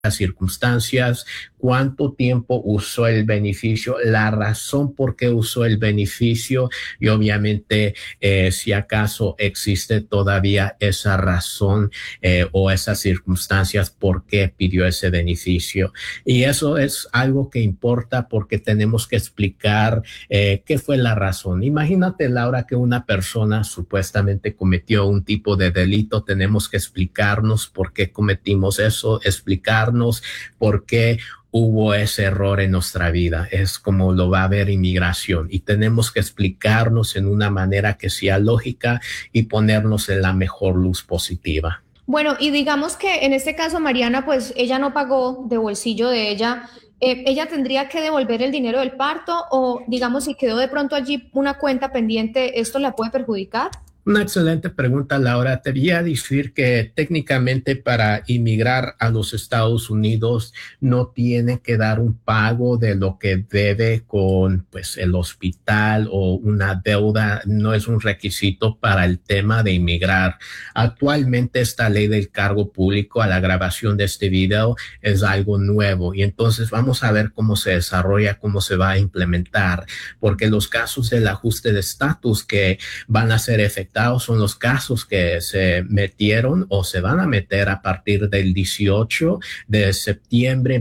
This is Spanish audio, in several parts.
las circunstancias, cuánto tiempo usó el beneficio, la razón por qué usó el beneficio y obviamente si acaso existe todavía esa razón o esas circunstancias por qué pidió ese beneficio. Y eso es algo que importa porque tenemos que explicar qué fue la razón. Imagínate, Laura, que una persona supuestamente cometió un tipo de delito, tenemos que explicarnos por qué cometimos eso, explicarnos por qué hubo ese error en nuestra vida. Es como lo va a ver inmigración y tenemos que explicarnos en una manera que sea lógica y ponernos en la mejor luz positiva. Bueno, y digamos que en este caso Mariana, pues ella no pagó de bolsillo de ella. ¿Ella tendría que devolver el dinero del parto o digamos si quedó de pronto allí una cuenta pendiente, esto la puede perjudicar? Una excelente pregunta, Laura. Te voy a decir que técnicamente para inmigrar a los Estados Unidos no tiene que dar un pago de lo que debe con pues, el hospital o una deuda. No es un requisito para el tema de inmigrar. Actualmente esta ley del cargo público a la grabación de este video es algo nuevo y entonces vamos a ver cómo se desarrolla, cómo se va a implementar, porque los casos del ajuste de estatus que van a ser efectivos son los casos que se metieron o se van a meter a partir del 18 de septiembre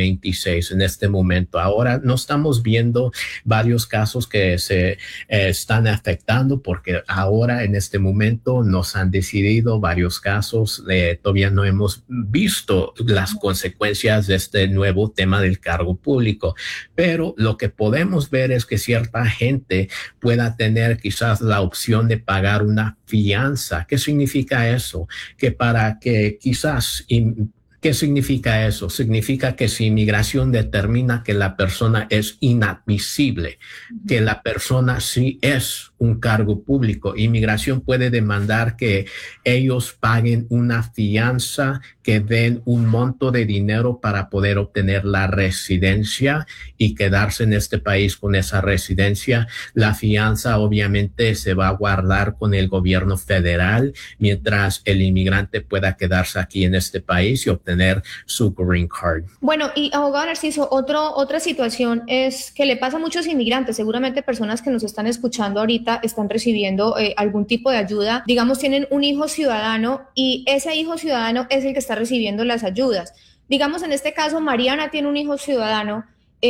2026 en este momento. Ahora no estamos viendo varios casos que se están afectando porque ahora en este momento nos han decidido varios casos. Todavía no hemos visto las consecuencias de este nuevo tema del cargo público, pero lo que podemos ver es que cierta gente pueda tener quizás la opción de pagar una fianza. ¿Qué significa eso? Que para que quizás ¿qué significa eso? Significa que si inmigración determina que la persona es inadmisible, que la persona sí es un cargo público, inmigración puede demandar que ellos paguen una fianza, que den un monto de dinero para poder obtener la residencia y quedarse en este país con esa residencia. La fianza obviamente se va a guardar con el gobierno federal mientras el inmigrante pueda quedarse aquí en este país y obtener su green card. Bueno, y abogado Narciso, otra situación es que le pasa a muchos inmigrantes, seguramente personas que nos están escuchando ahorita están recibiendo algún tipo de ayuda, digamos tienen un hijo ciudadano y ese hijo ciudadano es el que está recibiendo las ayudas. Digamos en este caso Mariana tiene un hijo ciudadano,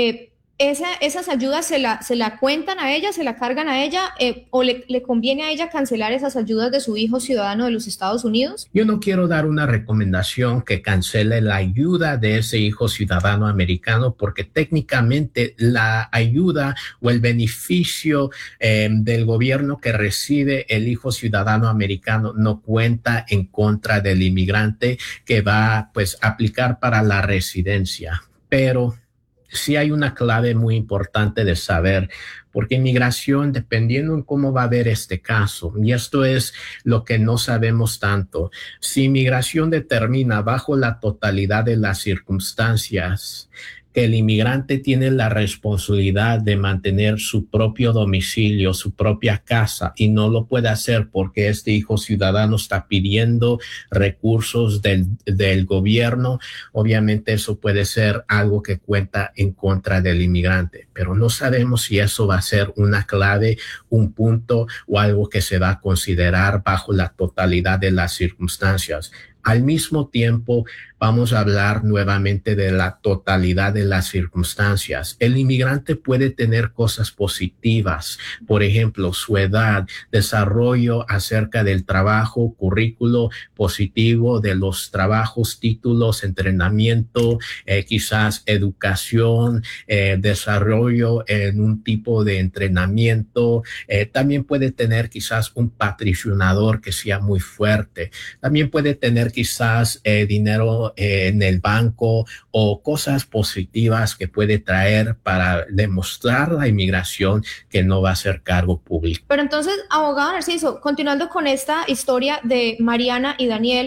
esas ayudas se la cuentan a ella, se la cargan a ella o le conviene a ella cancelar esas ayudas de su hijo ciudadano de los Estados Unidos. Yo no quiero dar una recomendación que cancele la ayuda de ese hijo ciudadano americano porque técnicamente la ayuda o el beneficio del gobierno que recibe el hijo ciudadano americano no cuenta en contra del inmigrante que va pues a aplicar para la residencia. Pero sí hay una clave muy importante de saber, porque inmigración, dependiendo en cómo va a ver este caso, y esto es lo que no sabemos tanto, si inmigración determina bajo la totalidad de las circunstancias que el inmigrante tiene la responsabilidad de mantener su propio domicilio, su propia casa, y no lo puede hacer porque este hijo ciudadano está pidiendo recursos del gobierno, obviamente eso puede ser algo que cuenta en contra del inmigrante, pero no sabemos si eso va a ser una clave, un punto o algo que se va a considerar bajo la totalidad de las circunstancias. Al mismo tiempo, vamos a hablar nuevamente de la totalidad de las circunstancias. El inmigrante puede tener cosas positivas, por ejemplo, su edad, desarrollo acerca del trabajo, currículo positivo de los trabajos, títulos, entrenamiento, quizás educación, desarrollo en un tipo de entrenamiento. También puede tener quizás un patrocinador que sea muy fuerte. También puede tener quizás dinero en el banco o cosas positivas que puede traer para demostrar la inmigración que no va a ser cargo público. Pero entonces, abogado Narciso, continuando con esta historia de Mariana y Daniel,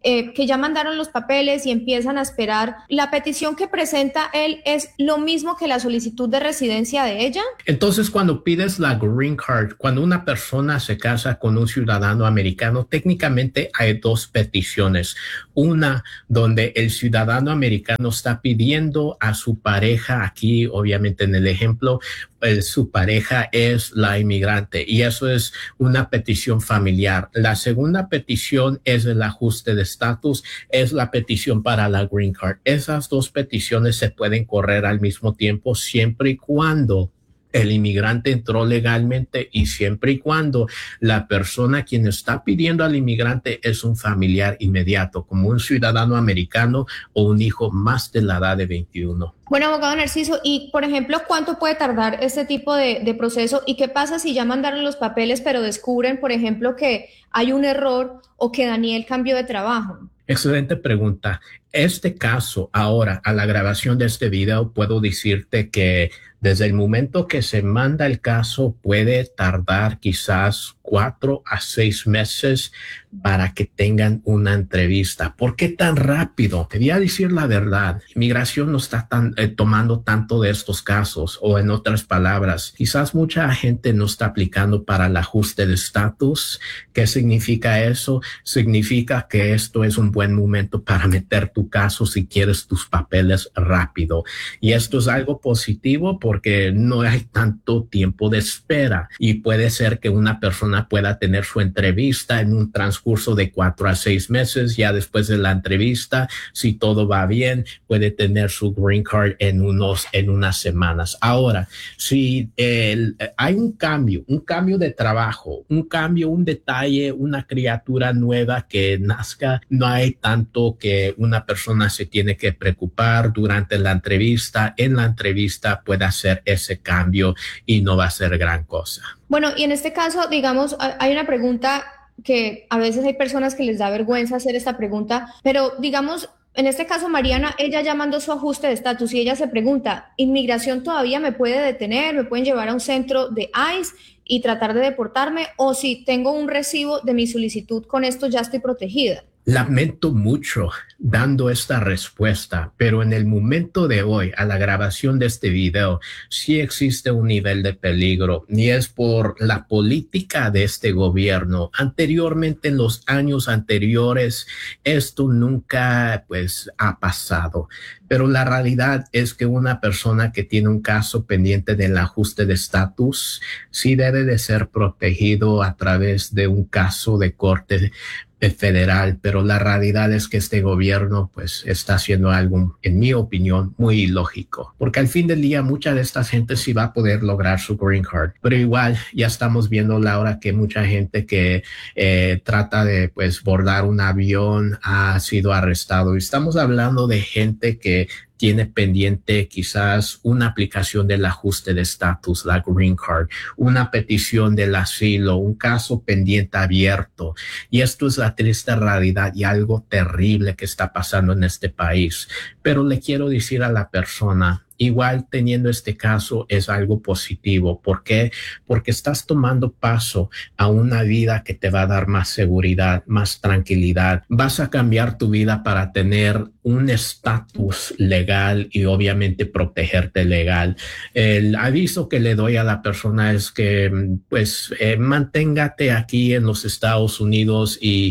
que ya mandaron los papeles y empiezan a esperar, ¿la petición que presenta él es lo mismo que la solicitud de residencia de ella? Entonces, cuando pides la green card, cuando una persona se casa con un ciudadano americano, técnicamente hay dos peticiones. Una donde el ciudadano americano está pidiendo a su pareja, aquí obviamente en el ejemplo, su pareja es la inmigrante y eso es una petición familiar. La segunda petición es el ajuste de estatus, es la petición para la green card. Esas dos peticiones se pueden correr al mismo tiempo siempre y cuando el inmigrante entró legalmente y siempre y cuando la persona quien está pidiendo al inmigrante es un familiar inmediato, como un ciudadano americano o un hijo más de la edad de 21. Bueno, abogado Narciso, y por ejemplo, ¿cuánto puede tardar este tipo de proceso? ¿Y qué pasa si ya mandaron los papeles, pero descubren, por ejemplo, que hay un error o que Daniel cambió de trabajo? Excelente pregunta. Este caso, ahora, a la grabación de este video, puedo decirte que desde el momento que se manda el caso puede tardar quizás 4 a 6 meses para que tengan una entrevista. ¿Por qué tan rápido? Te voy a decir la verdad. Inmigración no está tomando tanto de estos casos, o en otras palabras, quizás mucha gente no está aplicando para el ajuste de estatus. ¿Qué significa eso? Significa que esto es un buen momento para meter tu caso si quieres tus papeles rápido. Y esto es algo positivo porque no hay tanto tiempo de espera y puede ser que una persona pueda tener su entrevista en un transcurso de 4 a 6 meses. Ya después de la entrevista, si todo va bien, puede tener su green card en unas semanas. Ahora, si hay un cambio de trabajo, un detalle, una criatura nueva que nazca, no hay tanto que una persona se tiene que preocupar durante la entrevista. En la entrevista puede hacer ese cambio y no va a ser gran cosa. Bueno, y en este caso, digamos, hay una pregunta que a veces hay personas que les da vergüenza hacer esta pregunta, pero digamos, en este caso, Mariana, ella ya mandó su ajuste de estatus y ella se pregunta, ¿inmigración todavía me puede detener? ¿Me pueden llevar a un centro de ICE y tratar de deportarme? ¿O si tengo un recibo de mi solicitud, con esto ya estoy protegida? Lamento mucho dando esta respuesta, pero en el momento de hoy, a la grabación de este video, sí existe un nivel de peligro y es por la política de este gobierno. Anteriormente, en los años anteriores, esto nunca ha pasado. Pero la realidad es que una persona que tiene un caso pendiente del ajuste de estatus sí debe de ser protegido a través de un caso de corte federal, pero la realidad es que este gobierno está haciendo algo, en mi opinión, muy ilógico, porque al fin del día mucha de esta gente sí va a poder lograr su green card, pero igual ya estamos viendo, Laura, que mucha gente que trata de bordar un avión ha sido arrestado, y estamos hablando de gente que tiene pendiente quizás una aplicación del ajuste de estatus, la green card, una petición del asilo, un caso pendiente abierto. Y esto es la triste realidad y algo terrible que está pasando en este país. Pero le quiero decir a la persona, igual teniendo este caso es algo positivo. ¿Por qué? Porque estás tomando paso a una vida que te va a dar más seguridad, más tranquilidad. Vas a cambiar tu vida para tener un estatus legal y obviamente protegerte legal. El aviso que le doy a la persona es que manténgate aquí en los Estados Unidos y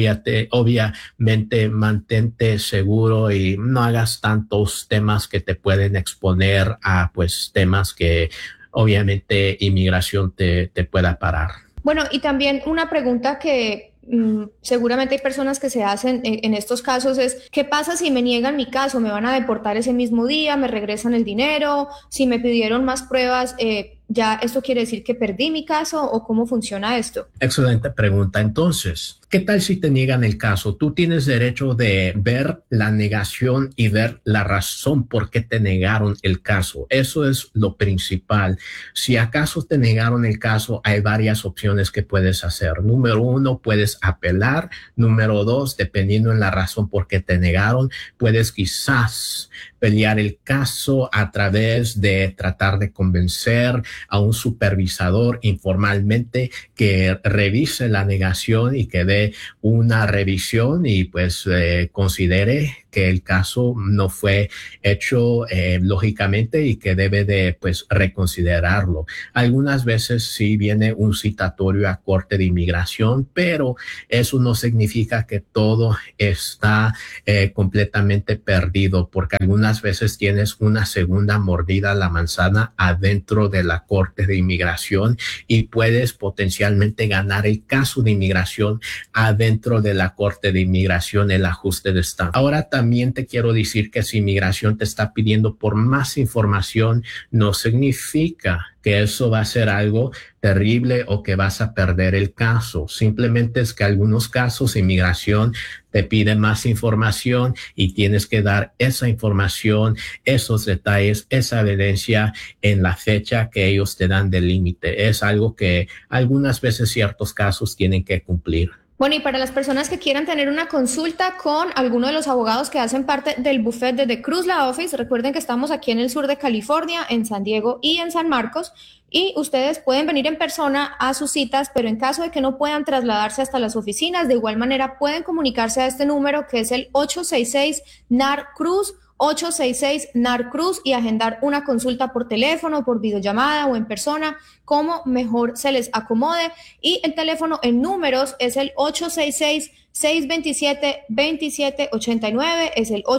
obviamente mantente seguro y no hagas tantos temas que te pueden exponer a temas que obviamente inmigración te pueda parar. Bueno, y también una pregunta que seguramente hay personas que se hacen en estos casos es, ¿qué pasa si me niegan mi caso? ¿Me van a deportar ese mismo día? ¿Me regresan el dinero? Si me pidieron más pruebas, ¿ya esto quiere decir que perdí mi caso o cómo funciona esto? Excelente pregunta. Entonces, ¿qué tal si te niegan el caso? Tú tienes derecho de ver la negación y ver la razón por qué te negaron el caso. Eso es lo principal. Si acaso te negaron el caso, hay varias opciones que puedes hacer. Número 1, puedes apelar. Número 2, dependiendo en la razón por qué te negaron, puedes quizás pelear el caso a través de tratar de convencer a un supervisador informalmente que revise la negación y que dé hace una revisión y pues considere que el caso no fue hecho lógicamente y que debe de pues reconsiderarlo. Algunas veces sí viene un citatorio a Corte de Inmigración, pero eso no significa que todo está completamente perdido, porque algunas veces tienes una segunda mordida a la manzana adentro de la Corte de Inmigración y puedes potencialmente ganar el caso de inmigración adentro de la Corte de Inmigración, el ajuste de estatus. Ahora también te quiero decir que si inmigración te está pidiendo por más información, no significa que eso va a ser algo terrible o que vas a perder el caso. Simplemente es que algunos casos inmigración te pide más información y tienes que dar esa información, esos detalles, esa evidencia en la fecha que ellos te dan de límite. Es algo que algunas veces ciertos casos tienen que cumplir. Bueno, y para las personas que quieran tener una consulta con alguno de los abogados que hacen parte del buffet de The Cruz Law Office, recuerden que estamos aquí en el sur de California, en San Diego y en San Marcos, y ustedes pueden venir en persona a sus citas, pero en caso de que no puedan trasladarse hasta las oficinas, de igual manera pueden comunicarse a este número que es el 866-NAR-CRUZ, 866-NAR-CRUZ, y agendar una consulta por teléfono, por videollamada o en persona, como mejor se les acomode. Y el teléfono en números es el 866-627-2789, es el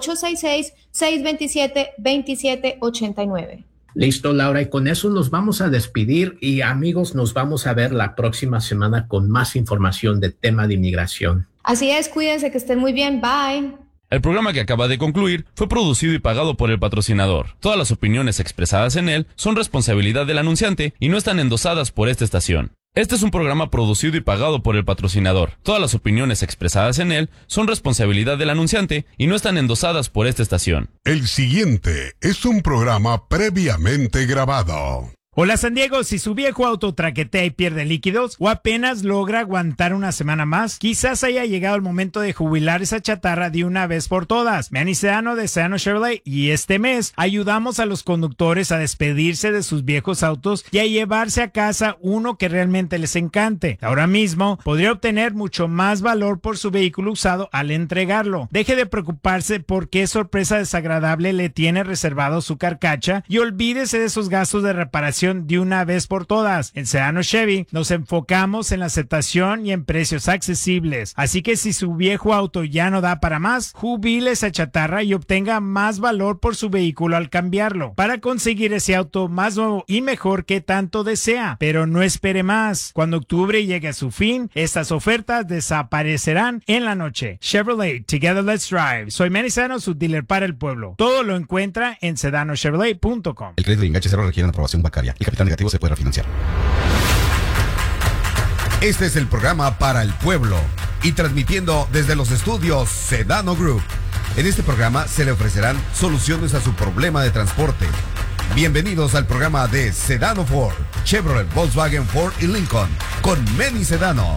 866-627-2789. Listo, Laura, y con eso nos vamos a despedir y amigos, nos vamos a ver la próxima semana con más información de tema de inmigración. Así es, cuídense, que estén muy bien, bye. El programa que acaba de concluir fue producido y pagado por el patrocinador. Todas las opiniones expresadas en él son responsabilidad del anunciante y no están endosadas por esta estación. Este es un programa producido y pagado por el patrocinador. Todas las opiniones expresadas en él son responsabilidad del anunciante y no están endosadas por esta estación. El siguiente es un programa previamente grabado. Hola San Diego, si su viejo auto traquetea y pierde líquidos o apenas logra aguantar una semana más, quizás haya llegado el momento de jubilar esa chatarra de una vez por todas. Manny Sedano de Sedano Chevrolet, y este mes ayudamos a los conductores a despedirse de sus viejos autos y a llevarse a casa uno que realmente les encante. Ahora mismo podría obtener mucho más valor por su vehículo usado al entregarlo. Deje de preocuparse por qué sorpresa desagradable le tiene reservado su carcacha y olvídese de esos gastos de reparación de una vez por todas. En Sedano Chevy nos enfocamos en la aceptación y en precios accesibles. Así que si su viejo auto ya no da para más, jubile esa chatarra y obtenga más valor por su vehículo al cambiarlo, para conseguir ese auto más nuevo y mejor que tanto desea. Pero no espere más. Cuando octubre llegue a su fin, estas ofertas desaparecerán en la noche. Chevrolet, Together Let's Drive. Soy Manny Sedano, su dealer para el pueblo. Todo lo encuentra en sedanochevrolet.com. El crédito de enganche cero requiere una aprobación bancaria. El capital negativo se puede refinanciar. Este es el programa para el pueblo y transmitiendo desde los estudios Sedano Group. En este programa se le ofrecerán soluciones a su problema de transporte. Bienvenidos al programa de Sedano Ford, Chevrolet, Volkswagen, Ford y Lincoln con Manny Sedano.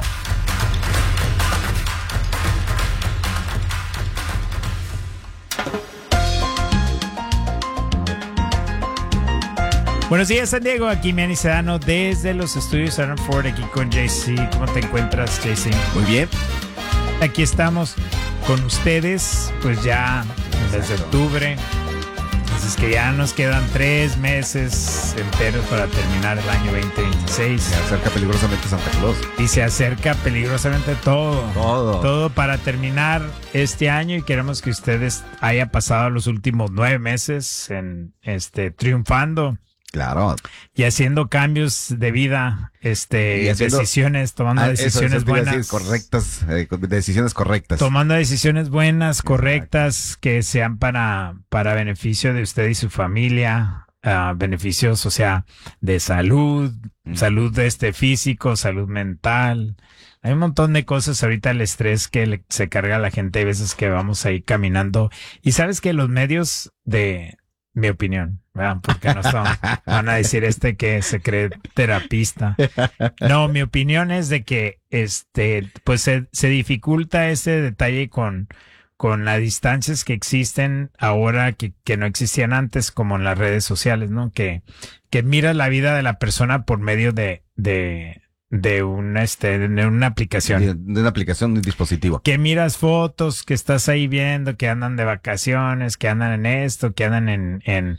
Buenos días, San Diego. Aquí Manny Sedano desde los estudios Sedano Ford, aquí con JC. ¿Cómo te encuentras, JC? Muy bien. Aquí estamos con ustedes, pues ya desde octubre. Entonces que ya nos quedan 3 meses enteros para terminar el año 2026. Se acerca peligrosamente Santa Claus. Y se acerca peligrosamente todo para terminar este año, y queremos que ustedes hayan pasado los últimos 9 meses en triunfando. Claro. Y haciendo cambios de vida, decisiones, tomando decisiones buenas. Decisiones correctas. Tomando decisiones buenas, correctas, que sean para beneficio de usted y su familia, beneficios, o sea, de salud, salud físico, salud mental. Hay un montón de cosas ahorita, el estrés que se carga a la gente, hay veces que vamos ahí caminando. Y sabes que los medios de... Mi opinión, ¿verdad? Porque no son, van a decir que se cree terapista. No, mi opinión es de que pues se dificulta ese detalle con las distancias que existen ahora que no existían antes, como en las redes sociales, ¿no? Que miras la vida de la persona por medio de de una aplicación. De una aplicación, de un dispositivo. Que miras fotos, que estás ahí viendo, que andan de vacaciones, que andan en esto, que andan en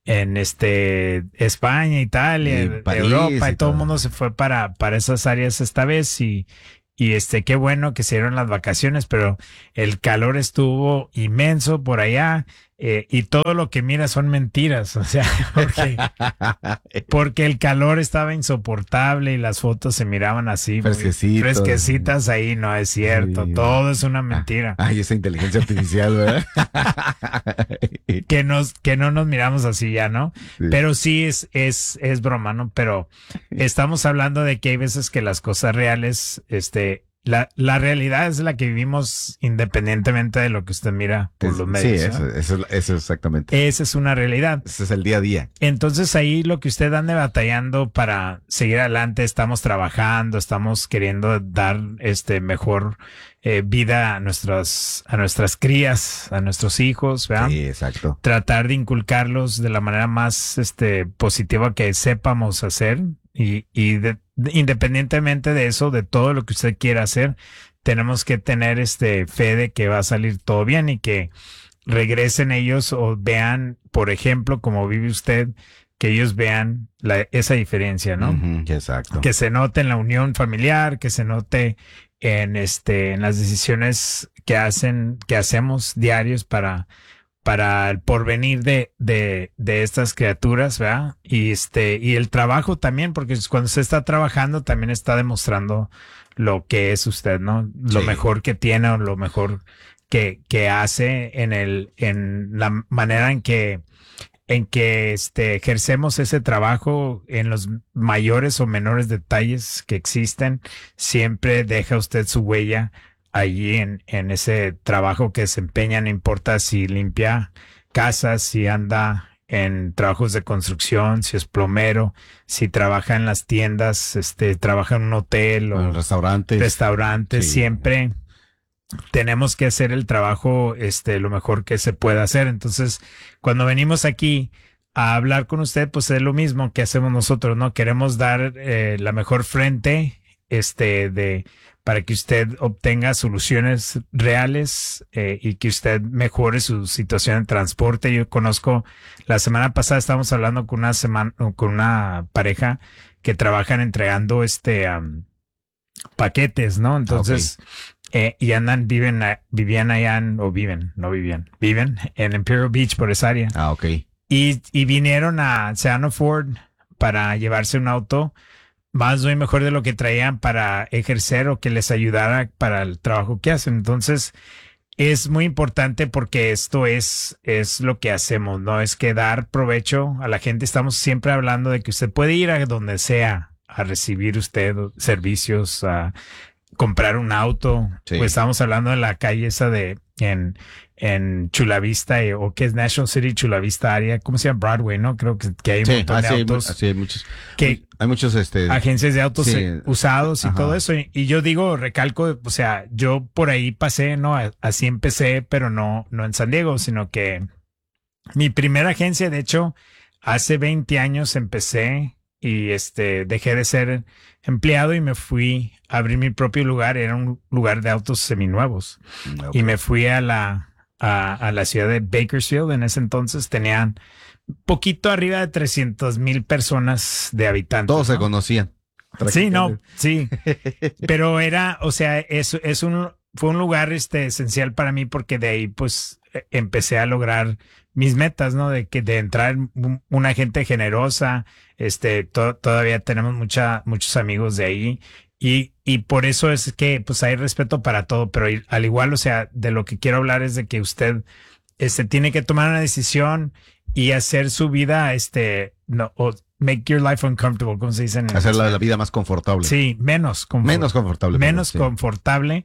España, Italia, París, Europa, y todo el todo. mundo se fue para esas áreas esta vez y qué bueno que se dieron las vacaciones, pero el calor estuvo inmenso por allá, y todo lo que miras son mentiras, o sea, porque el calor estaba insoportable y las fotos se miraban así, fresquecitas ahí, no es cierto, Sí. todo es una mentira. Ay, esa inteligencia artificial, ¿verdad? Que no nos miramos así ya, ¿no? Sí. Pero sí es broma, ¿no? Pero estamos hablando de que hay veces que las cosas reales, la realidad es la que vivimos independientemente de lo que usted mira por los medios. Sí, ¿no? eso exactamente. Esa es una realidad. Ese es el día a día. Entonces ahí lo que usted ande batallando para seguir adelante, estamos trabajando, estamos queriendo dar mejor vida a nuestras crías, a nuestros hijos, ¿verdad? Sí, exacto. Tratar de inculcarlos de la manera más positiva que sepamos hacer independientemente de eso, de todo lo que usted quiera hacer, tenemos que tener fe de que va a salir todo bien y que regresen ellos o vean, por ejemplo, como vive usted, que ellos vean esa diferencia, ¿no? Ujú, exacto. Que se note en la unión familiar, que se note en las decisiones que hacemos diarios para el porvenir de estas criaturas, ¿verdad? Y el trabajo también, porque cuando usted está trabajando también está demostrando lo que es usted, ¿no? Lo Sí. mejor que tiene o lo mejor que hace en la manera en que ejercemos ese trabajo en los mayores o menores detalles que existen. Siempre deja usted su huella allí en ese trabajo que desempeña, no importa si limpia casas, si anda en trabajos de construcción, si es plomero, si trabaja en las tiendas, trabaja en un hotel o En restaurantes. restaurantes, Sí. siempre tenemos que hacer el trabajo lo mejor que se pueda hacer. Entonces, cuando venimos aquí a hablar con usted, pues es lo mismo que hacemos nosotros, ¿no? Queremos dar la mejor frente para que usted obtenga soluciones reales y que usted mejore su situación de transporte. Yo conozco, la semana pasada estábamos hablando con una pareja que trabajan entregando paquetes, ¿no? Entonces, vivían en Imperial Beach por esa área. Ah, ok. Y vinieron a Sedano Ford para llevarse un auto más y mejor de lo que traían para ejercer o que les ayudara para el trabajo que hacen. Entonces, es muy importante porque esto es lo que hacemos, ¿no? Es que dar provecho a la gente. Estamos siempre hablando de que usted puede ir a donde sea a recibir usted servicios, a comprar un auto. Sí. Pues estamos hablando de la calle esa en Chula Vista, o que es National City Chula Vista área, ¿cómo se llama? Broadway, ¿no? Creo que hay un montón de autos. Sí, hay muchos. Que Hay muchos, agencias de autos sí, usados y ajá. todo eso. Y yo recalco, o sea, yo por ahí pasé, ¿no? Así empecé, pero no en San Diego, sino que mi primera agencia, de hecho, hace 20 años empecé y dejé de ser empleado y me fui a abrir mi propio lugar. Era un lugar de autos seminuevos. Ok. Y me fui a la ciudad de Bakersfield. En ese entonces tenían poquito arriba de 300,000 personas de habitantes. Todos se ¿no? conocían. Sí, no, sí. Pero o sea, fue un lugar esencial para mí porque de ahí pues empecé a lograr mis metas, ¿no? De entrar una gente generosa. Todavía tenemos muchos amigos de ahí. Y por eso es que pues hay respeto para todo, pero al igual, o sea, de lo que quiero hablar es de que usted tiene que tomar una decisión y hacer su vida, make your life uncomfortable, ¿cómo se dice? Hacer la vida más confortable. Sí, menos Menos confortable. menos perdón, sí. confortable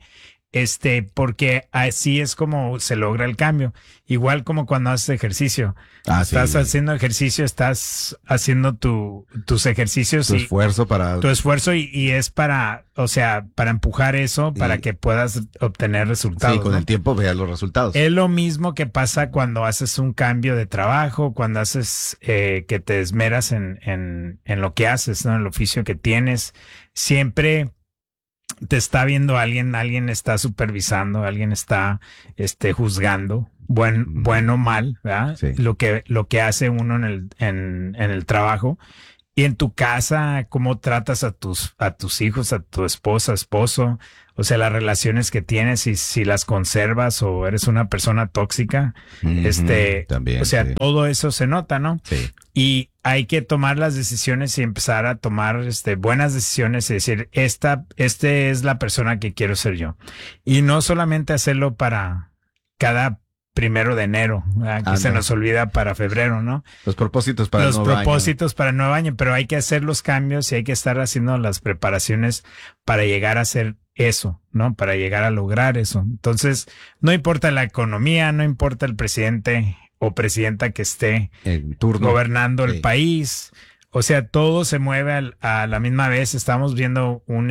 porque así es como se logra el cambio. Igual como cuando haces ejercicio. Estás haciendo ejercicio, estás haciendo tus ejercicios. Tu esfuerzo y es para empujar eso, para que puedas obtener resultados. Sí, con el tiempo veas los resultados. Es lo mismo que pasa cuando haces un cambio de trabajo, cuando haces que te esmeras en lo que haces, ¿no? En el oficio que tienes. Siempre te está viendo alguien está supervisando, alguien está juzgando, bueno o mal, ¿verdad? Sí. Lo que hace uno en el trabajo. Y en tu casa, cómo tratas a tus hijos, a tu esposa, esposo, o sea, las relaciones que tienes y si las conservas o eres una persona tóxica, también, o sea, sí. Todo eso se nota, ¿no? Sí. Y hay que tomar las decisiones y empezar a tomar buenas decisiones y decir, esta es la persona que quiero ser yo. Y no solamente hacerlo para cada 1 de enero, que se nos olvida para febrero, ¿no? Los propósitos para el nuevo año, pero hay que hacer los cambios y hay que estar haciendo las preparaciones para llegar a hacer eso, ¿no? Para llegar a lograr eso. Entonces, no importa la economía, no importa el presidente o presidenta que esté en turno gobernando el país, o sea, todo se mueve a la misma vez. Estamos viendo me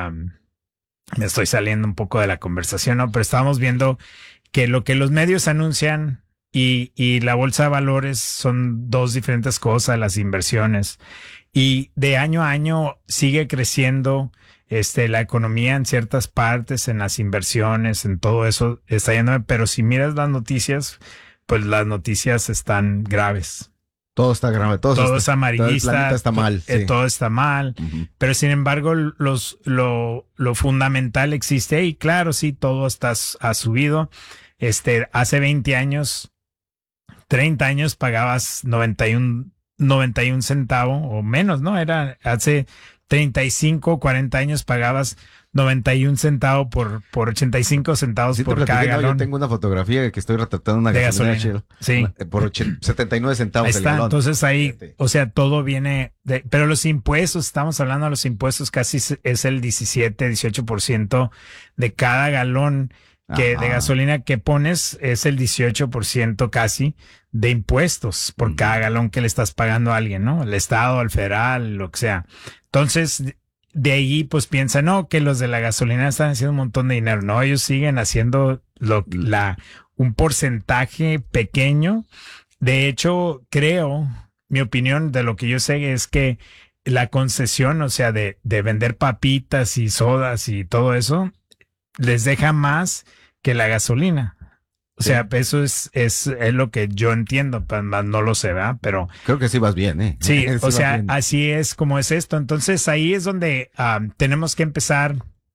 estoy saliendo un poco de la conversación, ¿no? Pero estamos viendo que lo que los medios anuncian y la bolsa de valores son dos diferentes cosas, las inversiones. Y de año a año sigue creciendo la economía en ciertas partes, en las inversiones, en todo eso está yendo. Pero si miras las noticias, pues las noticias están graves. Todo está grave, todo es amarillista, todo el planeta está mal, sí. Todo está mal, pero sin embargo lo fundamental existe y claro, sí, todo ha subido. Hace 20 años, 30 años pagabas 91 centavos o menos, ¿no? Era hace 35, 40 años pagabas 91 centavos por 85 centavos por cada galón. Yo tengo una fotografía que estoy retratando una gasolina Shell, sí. Por 79 centavos ahí está, el galón. Entonces ahí, o sea, todo viene pero los impuestos, estamos hablando de los impuestos, casi es el 17-18% de cada galón de gasolina que pones, es el 18% casi de impuestos por cada galón que le estás pagando a alguien, ¿no? El estado, al federal, lo que sea. Entonces, de ahí pues piensa, no, que los de la gasolina están haciendo un montón de dinero. No, ellos siguen haciendo un porcentaje pequeño. De hecho, mi opinión de lo que yo sé es que la concesión, o sea, de vender papitas y sodas y todo eso, les deja más que la gasolina. O sea, eso es lo que yo entiendo, no lo sé, ¿verdad? Pero creo que sí vas bien, ¿eh? Sí, o sea, así es como es esto. Entonces ahí es donde tenemos que empezar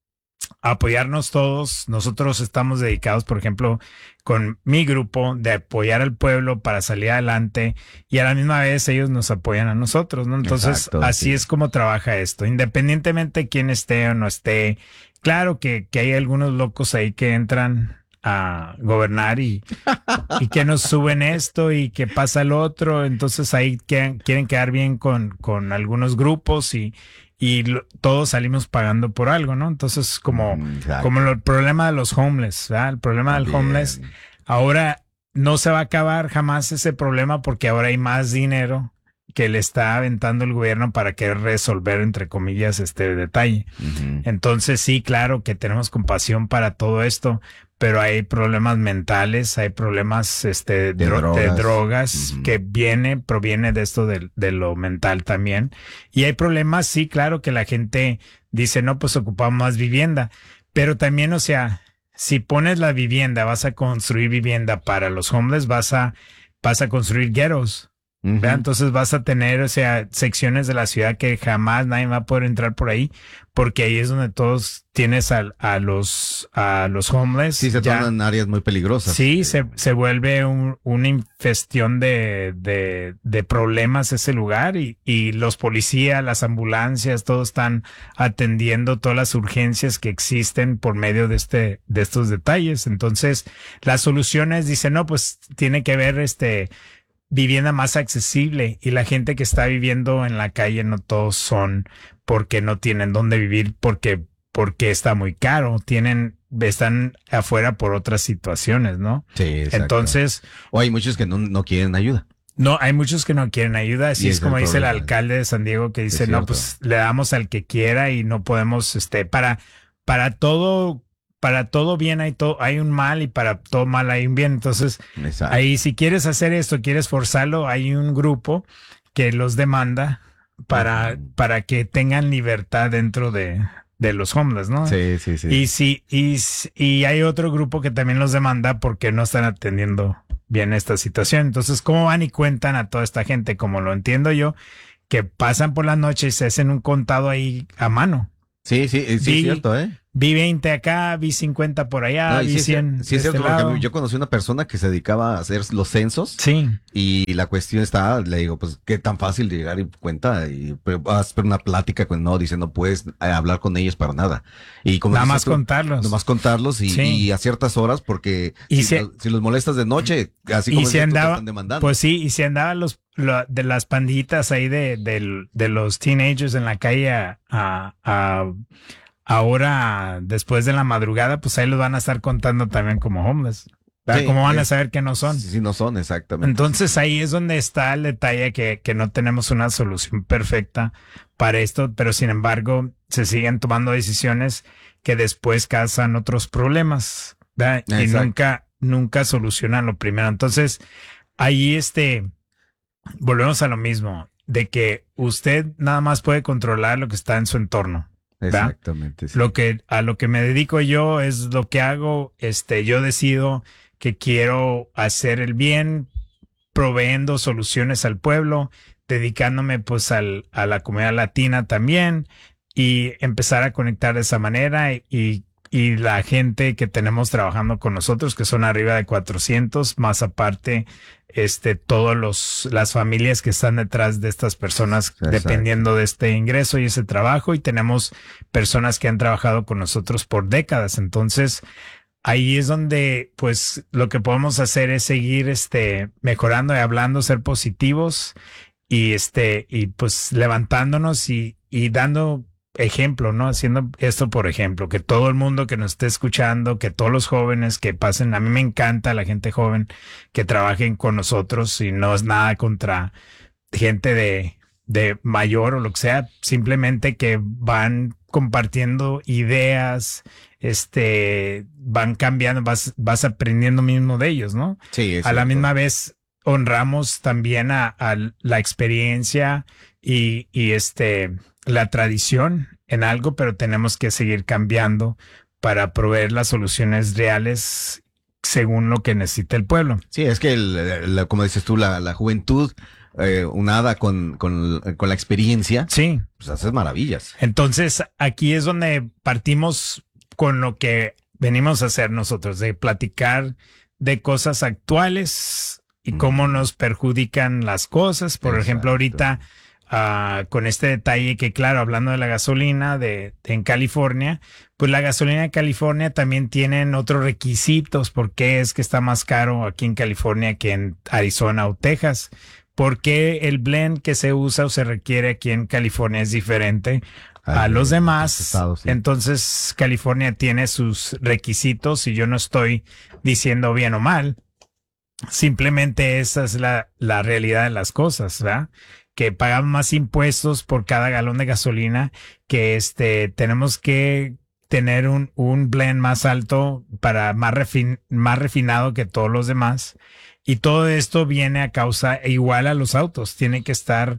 a apoyarnos todos. Nosotros estamos dedicados, por ejemplo, con mi grupo, de apoyar al pueblo para salir adelante y a la misma vez ellos nos apoyan a nosotros, ¿no? Entonces, así es como trabaja esto. Independientemente de quién esté o no esté, claro que hay algunos locos ahí que entran a gobernar y que nos suben esto y que pasa el otro. Entonces ahí quieren quedar bien con algunos grupos y todos salimos pagando por algo, ¿no? Entonces como el problema de los homeless, ¿verdad? El problema del homeless, ahora no se va a acabar jamás ese problema porque ahora hay más dinero que le está aventando el gobierno para querer resolver, entre comillas, este detalle. Entonces sí, claro que tenemos compasión para todo esto, pero hay problemas mentales, hay problemas de drogas que proviene de esto de lo mental también. Y hay problemas, sí, claro, que la gente dice, no, pues ocupamos más vivienda. Pero también, o sea, si pones la vivienda, vas a construir vivienda para los homeless, vas a construir ghettos. Entonces vas a tener, o sea, secciones de la ciudad que jamás nadie va a poder entrar por ahí, porque ahí es donde todos tienes a los homeless. Sí, se tornan áreas muy peligrosas. Sí, se vuelve una infestión de problemas ese lugar y los policías, las ambulancias, todos están atendiendo todas las urgencias que existen por medio de estos detalles. Entonces, las soluciones dicen, no, pues tiene que haber vivienda más accesible y la gente que está viviendo en la calle no todos son porque no tienen dónde vivir porque está muy caro, tienen están afuera por otras situaciones, ¿no? Sí, exacto. Entonces, O hay muchos que no quieren ayuda. no, hay muchos que no quieren ayuda, así Y es es como el dice el problema. alcalde de San Diego, que dice, Es no, cierto. pues le damos al que quiera y no podemos, para todo bien hay un mal y para todo mal hay un bien. Entonces, Exacto. ahí si quieres hacer esto, quieres forzarlo, hay un grupo que los demanda para que tengan libertad dentro de los homeless, ¿no? Sí. Y hay otro grupo que también los demanda porque no están atendiendo bien esta situación. Entonces, ¿cómo van y cuentan a toda esta gente? Como lo entiendo yo, que pasan por la noche y se hacen un contado ahí a mano. Sí, es cierto, ¿eh? Vi 20 acá, vi 50 por allá, No, y vi 100 sí es de cierto, este lado. porque yo conocí una persona que se dedicaba a hacer los censos. Sí. Y la cuestión está, le digo, pues qué tan fácil de llegar y cuenta, pero vas a hacer una plática con dice, no puedes hablar con ellos para nada. Y como Nada dices más tú, contarlos. Nomás contarlos Sí. y a ciertas horas, porque Y si los molestas de noche, así como y si dices tú, te andaba, están demandando. pues sí, y si andaban de las panditas ahí de los teenagers en la calle ahora, después de la madrugada, pues ahí los van a estar contando también como homeless. ¿Verdad? Sí, ¿Cómo van a saber que no son? Sí, no son, exactamente. Entonces ahí es donde está el detalle que no tenemos una solución perfecta para esto, pero sin embargo se siguen tomando decisiones que después causan otros problemas, ¿verdad? Y Exacto. nunca solucionan lo primero. Entonces ahí volvemos a lo mismo, de que usted nada más puede controlar lo que está en su entorno. ¿verdad? Exactamente. Sí. A lo que me dedico yo es lo que hago, yo decido que quiero hacer el bien, proveyendo soluciones al pueblo, dedicándome pues a la comunidad latina también y empezar a conectar de esa manera y la gente que tenemos trabajando con nosotros, que son arriba de 400, más aparte, todas las familias que están detrás de estas personas, Exacto. dependiendo de este ingreso y ese trabajo, y tenemos personas que han trabajado con nosotros por décadas. Entonces, ahí es donde, pues, lo que podemos hacer es seguir, mejorando y hablando, ser positivos y pues levantándonos y dando ejemplo, ¿no? Haciendo esto por ejemplo, que todo el mundo que nos esté escuchando, que todos los jóvenes que pasen, a mí me encanta la gente joven que trabajen con nosotros y no es nada contra gente de mayor o lo que sea, simplemente que van compartiendo ideas, van cambiando, vas aprendiendo mismo de ellos, ¿no? Sí, a la misma vez honramos también a la experiencia y la tradición en algo, pero tenemos que seguir cambiando para proveer las soluciones reales según lo que necesita el pueblo. Sí, es que como dices tú, la juventud unada con la experiencia, sí, pues haces maravillas. Entonces, aquí es donde partimos con lo que venimos a hacer nosotros, de platicar de cosas actuales y cómo nos perjudican las cosas. Por ejemplo, ahorita con este detalle que, claro, hablando de la gasolina en California, pues la gasolina en California también tienen otros requisitos. ¿Por qué es que está más caro aquí en California que en Arizona o Texas? ¿Por qué el blend que se usa o se requiere aquí en California es diferente a los demás? Estados, sí. Entonces, California tiene sus requisitos y yo no estoy diciendo bien o mal. Simplemente esa es la realidad de las cosas, ¿verdad? Que pagamos más impuestos por cada galón de gasolina, que tenemos que tener un blend más alto para más refinado que todos los demás. Y todo esto viene a causa igual a los autos. Tiene que estar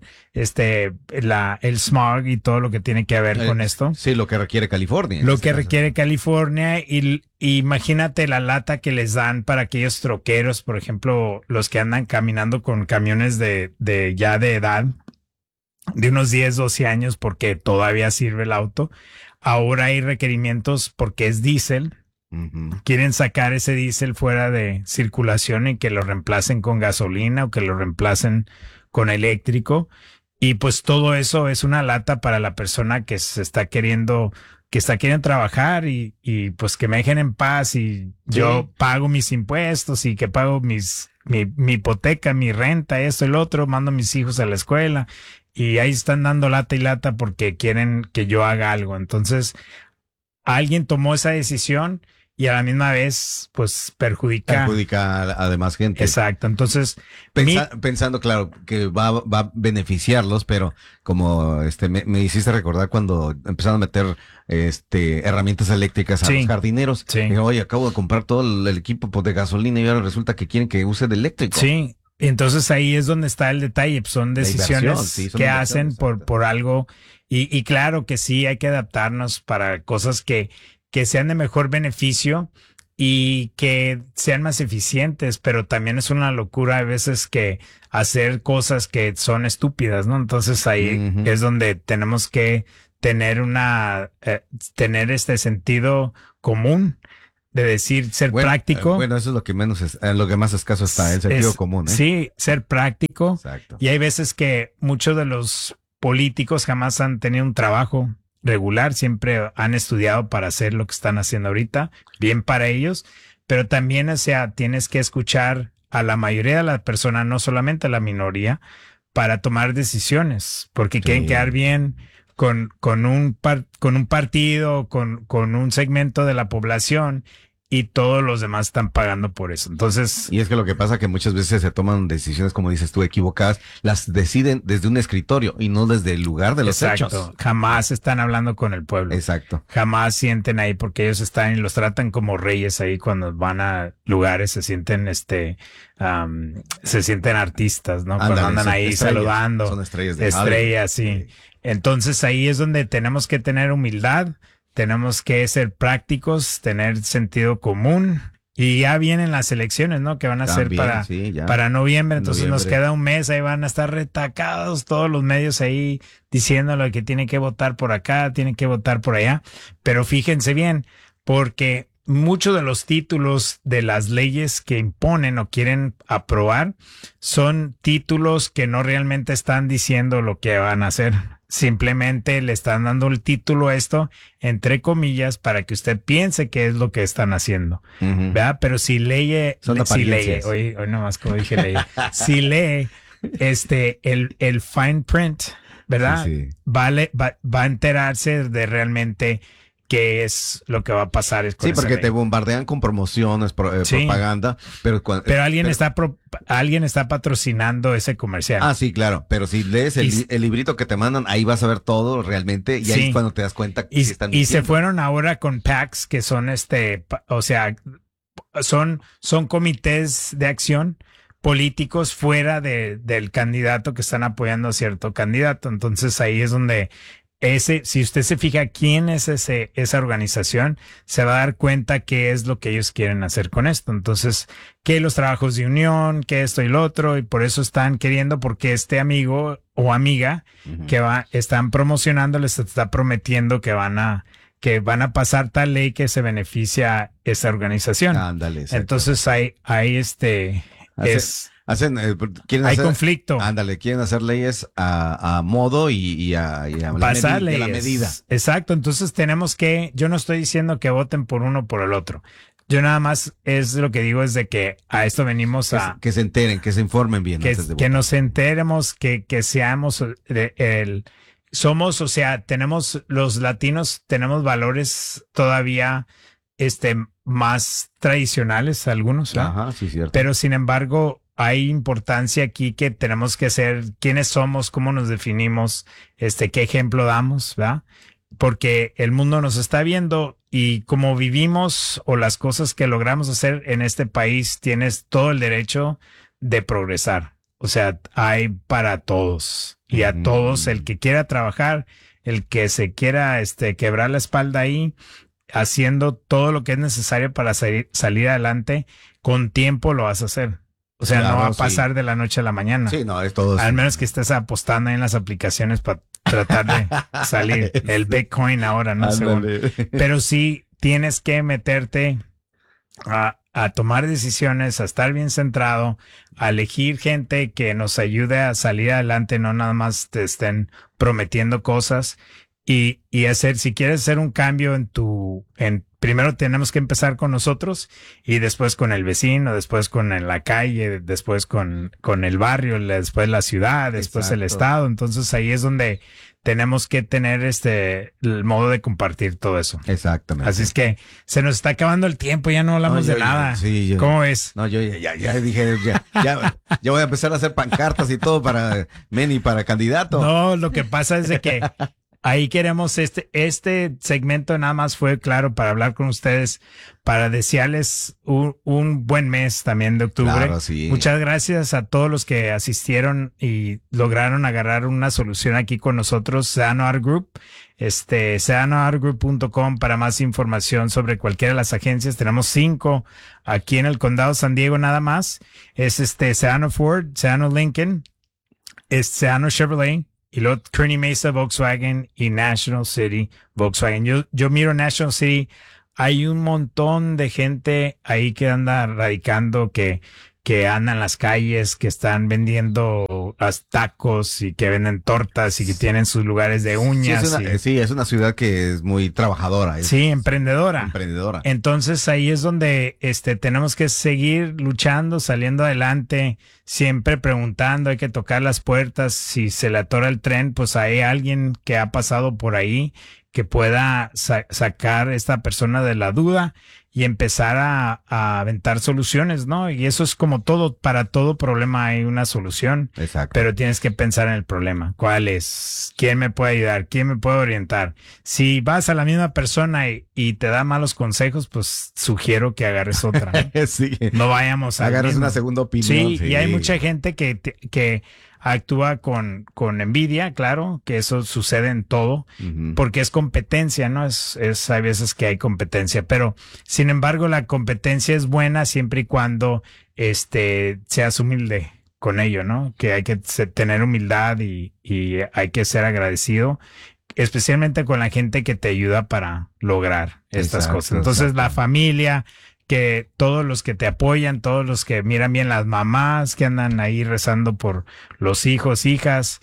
el smog y todo lo que tiene que ver con esto. Sí, lo que requiere California. Lo que requiere California y imagínate la lata que les dan para aquellos troqueros, por ejemplo, los que andan caminando con camiones de edad, de unos 10, 12 años, porque todavía sirve el auto. Ahora hay requerimientos porque es diésel. Quieren sacar ese diésel fuera de circulación y que lo reemplacen con gasolina o que lo reemplacen con eléctrico. Y pues todo eso es una lata para la persona que está queriendo trabajar y pues que me dejen en paz y yo pago mis impuestos y que pago mi hipoteca, mi renta, esto y lo otro, mando a mis hijos a la escuela y ahí están dando lata y lata porque quieren que yo haga algo. Entonces, alguien tomó esa decisión y a la misma vez, pues perjudica a demás gente. Exacto. Entonces, pensando, claro, que va a beneficiarlos, pero como me hiciste recordar cuando empezaron a meter herramientas eléctricas a los jardineros. Sí. Digo, oye, acabo de comprar todo el equipo de gasolina y ahora resulta que quieren que use de eléctrico. Sí. Entonces ahí es donde está el detalle. Son decisiones que hacen por algo. Y claro que sí, hay que adaptarnos para cosas que sean de mejor beneficio y que sean más eficientes, pero también es una locura a veces que hacer cosas que son estúpidas, ¿no? Entonces ahí es donde tenemos que tener tener este sentido común de decir, ser práctico. Bueno, eso es lo que más escaso está, el sentido común, ¿eh? Sí, ser práctico. Exacto. Y hay veces que muchos de los políticos jamás han tenido un trabajo regular, siempre han estudiado para hacer lo que están haciendo ahorita, bien para ellos, pero también, o sea, tienes que escuchar a la mayoría de la persona, no solamente a la minoría, para tomar decisiones, porque quieren quedar bien con un partido, con un segmento de la población, y todos los demás están pagando por eso. Entonces, y es que lo que pasa es que muchas veces se toman decisiones, como dices tú, equivocadas, las deciden desde un escritorio y no desde el lugar de los hechos. Jamás están hablando con el pueblo. Exacto. Jamás sienten ahí porque ellos están y los tratan como reyes ahí cuando van a lugares, se sienten artistas, ¿no? Ándale, cuando andan ahí saludando. Son estrellas de estrellas, sí. Entonces ahí es donde tenemos que tener humildad. Tenemos que ser prácticos, tener sentido común. Y ya vienen las elecciones, ¿no? Que van a ser para noviembre. Entonces nos queda un mes. Ahí van a estar retacados todos los medios ahí diciéndole que tiene que votar por acá, tiene que votar por allá. Pero fíjense bien, porque muchos de los títulos de las leyes que imponen o quieren aprobar son títulos que no realmente están diciendo lo que van a hacer. Simplemente le están dando el título a esto, entre comillas, para que usted piense que es lo que están haciendo, ¿verdad? Pero si lee, hoy nomás como dije lee, si lee el fine print, ¿verdad? Sí. Va a enterarse de realmente qué es lo que va a pasar. Sí, porque te bombardean con promociones, propaganda, pero alguien está patrocinando ese comercial. Ah, sí, claro, pero si lees el librito que te mandan, ahí vas a ver todo realmente, y ahí es cuando te das cuenta que están diciendo. Y se fueron ahora con PACs, que son son comités de acción políticos fuera del candidato que están apoyando a cierto candidato. Entonces ahí es donde si usted se fija quién es esa organización, se va a dar cuenta qué es lo que ellos quieren hacer con esto. Entonces, que los trabajos de unión, que esto y lo otro, y por eso están queriendo, porque este amigo o amiga están promocionando, les está prometiendo que van a pasar tal ley que se beneficia a esa organización. Ándale. Entonces, hay conflicto. Ándale, quieren hacer leyes a modo y a pasar leyes. La medida. Exacto, entonces yo no estoy diciendo que voten por uno o por el otro. Yo nada más lo que digo es de que a esto venimos que se enteren, que se informen bien. Que nos enteremos, que seamos tenemos los latinos, tenemos valores todavía más tradicionales algunos, ¿verdad? Ajá, sí, cierto. Pero sin embargo, hay importancia aquí que tenemos que ser quiénes somos, cómo nos definimos, qué ejemplo damos, ¿verdad? Porque el mundo nos está viendo y como vivimos o las cosas que logramos hacer en este país, tienes todo el derecho de progresar. O sea, hay para todos y a todos, el que quiera trabajar, el que se quiera quebrar la espalda ahí, haciendo todo lo que es necesario para salir adelante, con tiempo lo vas a hacer. O sea, no va a pasar de la noche a la mañana. Sí, no, es todo. Al menos que estés apostando ahí en las aplicaciones para tratar de salir. El Bitcoin ahora, ¿no? Pero sí tienes que meterte a tomar decisiones, a estar bien centrado, a elegir gente que nos ayude a salir adelante, no nada más te estén prometiendo cosas. y hacer, si quieres hacer un cambio primero tenemos que empezar con nosotros y después con el vecino, después con la calle, después con el barrio, después la ciudad, después el estado. Entonces ahí es donde tenemos que tener el modo de compartir todo eso. Exactamente. Así es que se nos está acabando el tiempo, ya no hablamos de nada. ¿Cómo ves? No, yo ya dije, ya voy a empezar a hacer pancartas y todo para Manny, para candidato. No, lo que pasa es de que ahí queremos este segmento nada más fue claro para hablar con ustedes, para desearles un buen mes también de octubre. Claro, sí. Muchas gracias a todos los que asistieron y lograron agarrar una solución aquí con nosotros, Sedano Art Group. sedanoartgroup.com para más información sobre cualquiera de las agencias. Tenemos 5 aquí en el condado de San Diego nada más. Es Sedano Ford, Sedano Lincoln, Sedano Chevrolet, y luego Kearney Mesa Volkswagen y National City Volkswagen. Yo miro National City, hay un montón de gente ahí que anda radicando, que andan en las calles, que están vendiendo tacos y que venden tortas y que tienen sus lugares de uñas. Sí, es una ciudad que es muy trabajadora. Sí, emprendedora. Emprendedora. Entonces ahí es donde tenemos que seguir luchando, saliendo adelante, siempre preguntando, hay que tocar las puertas. Si se le atora el tren, pues hay alguien que ha pasado por ahí que pueda sacar a esta persona de la duda y empezar a aventar soluciones, ¿no? Y eso es como todo, para todo problema hay una solución. Exacto. Pero tienes que pensar en el problema. ¿Cuál es? ¿Quién me puede ayudar? ¿Quién me puede orientar? Si vas a la misma persona y te da malos consejos, pues sugiero que agarres otra, ¿no? Sí. No vayamos a agarres una segunda opinión. Sí, y hay mucha gente que actúa con envidia, claro, que eso sucede en todo, porque es competencia, ¿no? Hay veces que hay competencia, pero sin embargo la competencia es buena siempre y cuando seas humilde con ello, ¿no? Que hay que tener humildad y hay que ser agradecido, especialmente con la gente que te ayuda para lograr estas cosas. Entonces la familia, que todos los que te apoyan, todos los que miran bien, las mamás que andan ahí rezando por los hijos, hijas,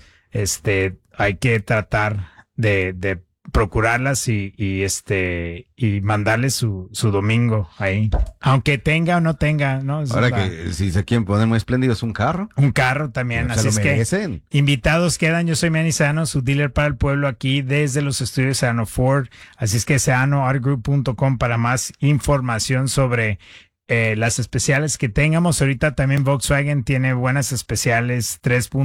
hay que tratar de procurarlas y mandarles su domingo ahí, aunque tenga o no tenga, ¿no? Ahora que si se quieren poner muy espléndidos, un carro también, así es que invitados quedan. Yo soy Manny Sedano, su dealer para el pueblo aquí desde los estudios Sedano Ford, así es que sedanoartgroup.com para más información sobre las especiales que tengamos. Ahorita también Volkswagen tiene buenas especiales,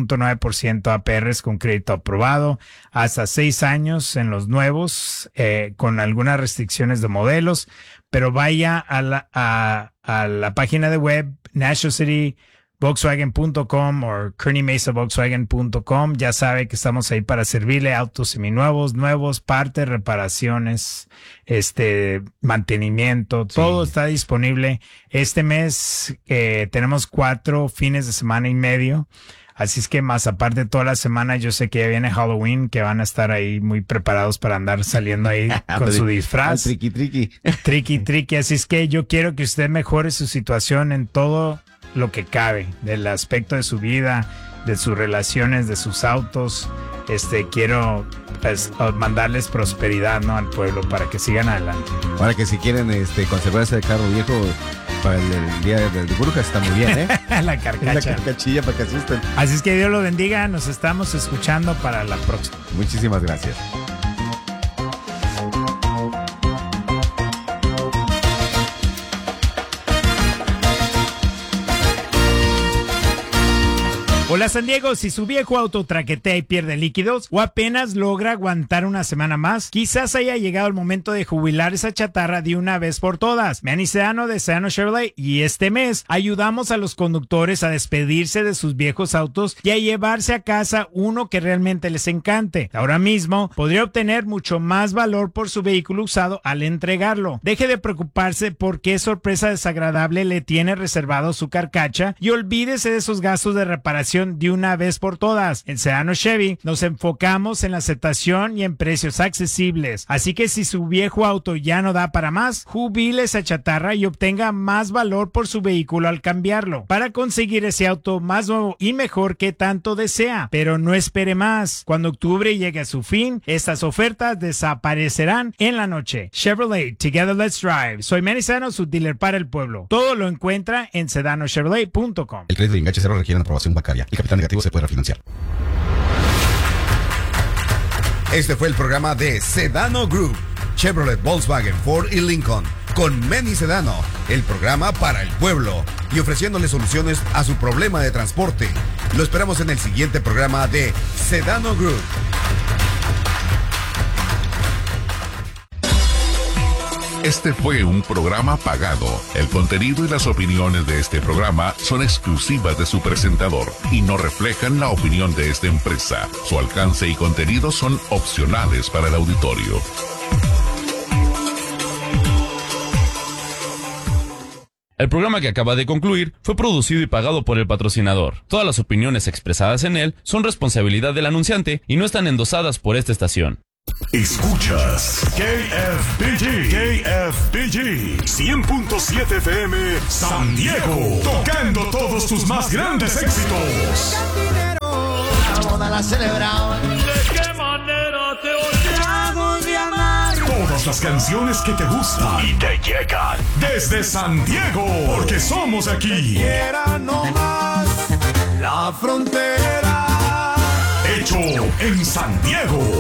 3.9% APRs con crédito aprobado, hasta 6 años en los nuevos, con algunas restricciones de modelos, pero vaya a la página de web nationalcityvolkswagen.com o kearneymesa-volkswagen.com. Ya sabe que estamos ahí para servirle, autos seminuevos, nuevos, partes, reparaciones, mantenimiento, todo está disponible. Este mes tenemos 4 fines de semana y medio, así es que más aparte de toda la semana, yo sé que ya viene Halloween, que van a estar ahí muy preparados para andar saliendo ahí con su disfraz. Triqui, así es que yo quiero que usted mejore su situación en todo lo que cabe, del aspecto de su vida, de sus relaciones, de sus autos. Quiero mandarles prosperidad, ¿no?, al pueblo para que sigan adelante. Ahora que si quieren conservar ese carro viejo para el día del brujas, está muy bien, ¿eh? La carcacha. La carcachilla para que asusten. Así es que Dios lo bendiga, nos estamos escuchando para la próxima. Muchísimas gracias. Hola San Diego, si su viejo auto traquetea y pierde líquidos o apenas logra aguantar una semana más, quizás haya llegado el momento de jubilar esa chatarra de una vez por todas. Manny Sedano de Sedano Chevrolet, y este mes ayudamos a los conductores a despedirse de sus viejos autos y a llevarse a casa uno que realmente les encante. Ahora mismo podría obtener mucho más valor por su vehículo usado al entregarlo. Deje de preocuparse por qué sorpresa desagradable le tiene reservado su carcacha y olvídese de esos gastos de reparación solución de una vez por todas. En Sedano Chevy nos enfocamos en la aceptación y en precios accesibles. Así que si su viejo auto ya no da para más, jubile esa chatarra y obtenga más valor por su vehículo al cambiarlo, para conseguir ese auto más nuevo y mejor que tanto desea. Pero no espere más. Cuando octubre llegue a su fin, estas ofertas desaparecerán en la noche. Chevrolet, Together Let's Drive. Soy Manny Sedano, su dealer para el pueblo. Todo lo encuentra en sedanochevrolet.com. El crédito de enganche cero requiere una aprobación bancaria. El capital negativo se puede refinanciar. Este fue el programa de Sedano Group, Chevrolet, Volkswagen, Ford y Lincoln, con Manny Sedano, el programa para el pueblo, y ofreciéndole soluciones a su problema de transporte. Lo esperamos en el siguiente programa de Sedano Group. Este fue un programa pagado. El contenido y las opiniones de este programa son exclusivas de su presentador y no reflejan la opinión de esta empresa. Su alcance y contenido son opcionales para el auditorio. El programa que acaba de concluir fue producido y pagado por el patrocinador. Todas las opiniones expresadas en él son responsabilidad del anunciante y no están endosadas por esta estación. Escuchas KFBG 100.7 FM San Diego, tocando todos tus más grandes éxitos. Todas las canciones que te gustan y te llegan desde San Diego, porque somos aquí. La frontera hecho en San Diego.